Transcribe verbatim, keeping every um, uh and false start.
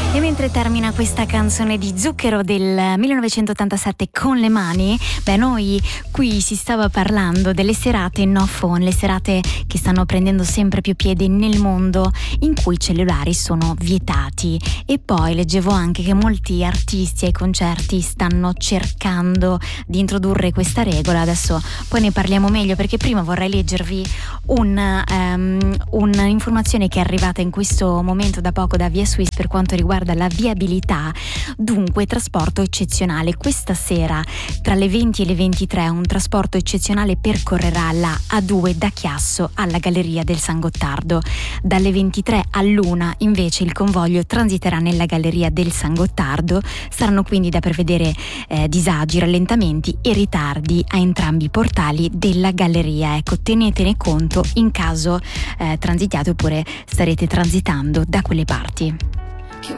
E mentre termina questa canzone di Zucchero del millenovecentottantasette con le mani, beh, noi qui si stava parlando delle serate no phone, le serate che stanno prendendo sempre più piede nel mondo, in cui i cellulari sono vietati. E poi leggevo anche che molti artisti ai concerti stanno cercando di introdurre questa regola. Adesso poi ne parliamo meglio, perché prima vorrei leggervi un, um, un'informazione che è arrivata in questo momento da poco da Via Swiss per quanto riguarda la viabilità. Dunque, trasporto eccezionale. Questa sera tra le venti e le ventitré un trasporto eccezionale percorrerà la A due da Chiasso alla Galleria del San Gottardo. Dalle ventitré all'una invece il convoglio transiterà nella Galleria del San Gottardo. Saranno quindi da prevedere eh, disagi, rallentamenti e ritardi a entrambi i portali della galleria. Ecco, tenetene conto in caso eh, transitiate oppure starete transitando da quelle parti.